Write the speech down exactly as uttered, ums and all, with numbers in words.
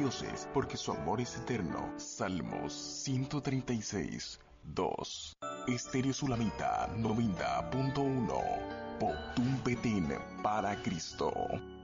dioses, porque su amor es eterno. Salmos ciento treinta y seis, dos. Estéreo Sulamita noventa punto uno. Potum Petin para Cristo.